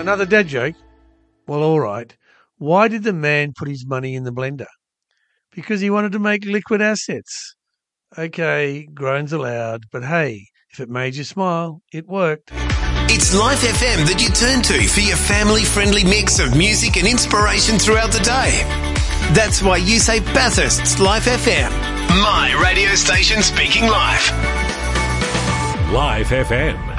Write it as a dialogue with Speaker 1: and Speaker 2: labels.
Speaker 1: Another dad joke? Well, all right. Why did the man put his money in the blender? Because he wanted to make liquid assets. Okay, groans allowed, but hey, if it made you smile, it worked.
Speaker 2: It's Life FM that you turn to for your family-friendly mix of music and inspiration throughout the day. That's why you say Bathurst's Life FM. My radio station speaking life.
Speaker 3: Life FM.